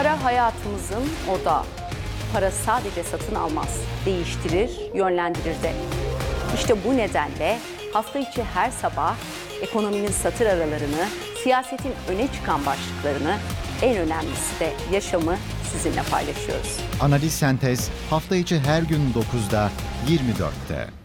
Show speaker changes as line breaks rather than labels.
Para hayatımızın odağı. Para sadece satın almaz, değiştirir, yönlendirir de. İşte bu nedenle hafta içi her sabah ekonominin satır aralarını, siyasetin öne çıkan başlıklarını, en önemlisi de yaşamı sizinle paylaşıyoruz.
Analiz Sentez hafta içi her gün 9'da 24'te.